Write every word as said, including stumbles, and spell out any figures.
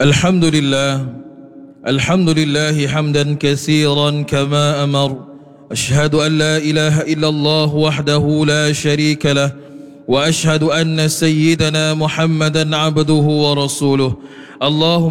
الحمد لله الحمد لله حمدا كثيرا كما أمر. أشهد أن لا إله إلا الله وحده لا شريك له، وأشهد أن سيدنا محمدا عبده ورسوله. اللهم